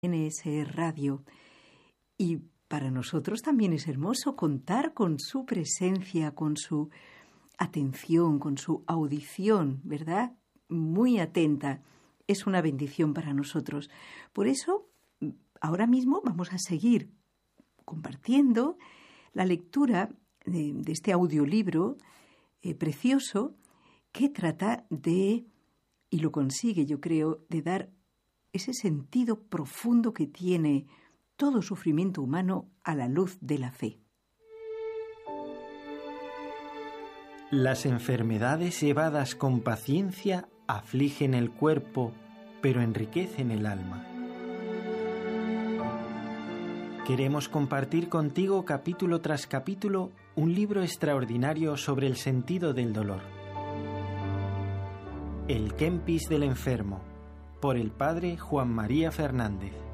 NS Radio. Y para nosotros también es hermoso contar con su presencia, con su atención, con su audición, ¿verdad? Muy atenta. Es una bendición para nosotros. Por eso, ahora mismo vamos a seguir compartiendo la lectura de este audiolibro precioso que trata de, y lo consigue, yo creo, de dar ese sentido profundo que tiene todo sufrimiento humano a la luz de la fe. Las enfermedades llevadas con paciencia afligen el cuerpo, pero enriquecen el alma. Queremos compartir contigo capítulo tras capítulo un libro extraordinario sobre el sentido del dolor. El Kempis del enfermo, por el padre Juan María Fernández.